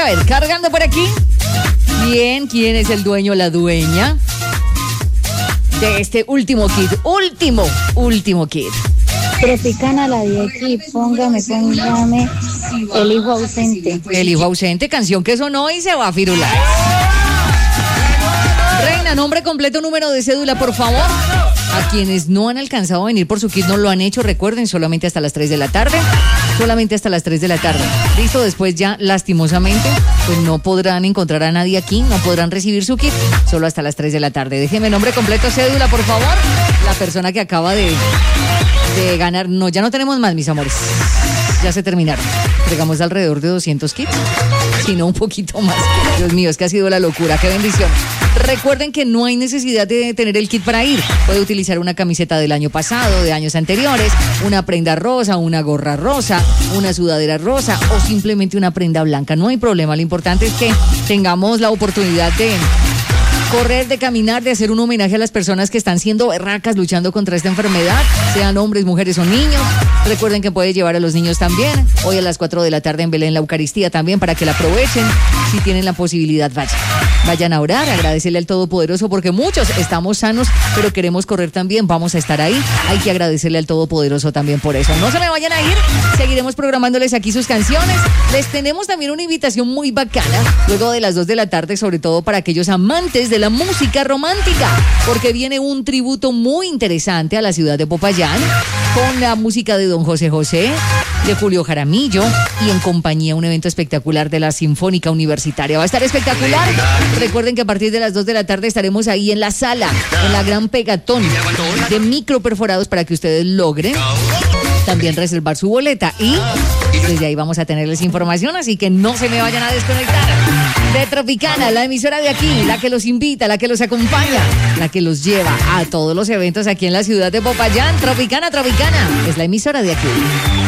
ver, cargando por aquí. Bien, ¿quién es el dueño o la dueña de este último kit? Último kit. Tropicana, la de aquí, póngame El hijo ausente. El hijo ausente, canción que sonó y se va a firular. Reina, nombre completo, número de cédula, por favor. A quienes no han alcanzado a venir por su kit, no lo han hecho, recuerden, solamente hasta las 3 de la tarde. Solamente hasta las 3 de la tarde. Listo, después ya, lastimosamente, pues no podrán encontrar a nadie aquí, no podrán recibir su kit, solo hasta las 3 de la tarde. Déjeme nombre completo, cédula, por favor. La persona que acaba de ganar. No, ya no tenemos más, mis amores. Ya se terminaron. Entregamos alrededor de 200 kits, si no un poquito más. Dios mío, es que ha sido la locura. ¡Qué bendición! Recuerden que no hay necesidad de tener el kit para ir. Puede utilizar una camiseta del año pasado, de años anteriores, una prenda rosa, una gorra rosa, una sudadera rosa o simplemente una prenda blanca. No hay problema. Lo importante es que tengamos la oportunidad de correr, de caminar, de hacer un homenaje a las personas que están siendo berracas luchando contra esta enfermedad, sean hombres, mujeres o niños. Recuerden que puede llevar a los niños también. Hoy a las 4 de la tarde en Belén la Eucaristía también, para que la aprovechen. Si tienen la posibilidad, vayan a orar, agradecerle al Todopoderoso, porque muchos estamos sanos, pero queremos correr también. Vamos a estar ahí. Hay que agradecerle al Todopoderoso también por eso. No se me vayan a ir. Seguiremos programándoles aquí sus canciones. Les tenemos también una invitación muy bacana luego de las 2 de la tarde, sobre todo para aquellos amantes de la música romántica, porque viene un tributo muy interesante a la ciudad de Popayán con la música de Don José José, de Julio Jaramillo, y en compañía un evento espectacular de la Sinfónica Universitaria. Va a estar espectacular. Recuerden que a partir de las 2 de la tarde estaremos ahí en la sala, en la gran pegatón de micro perforados, para que ustedes logren también reservar su boleta, y desde ahí vamos a tenerles información, así que no se me vayan a desconectar de Tropicana, la emisora de aquí, la que los invita, la que los acompaña, la que los lleva a todos los eventos aquí en la ciudad de Popayán. Tropicana es la emisora de aquí.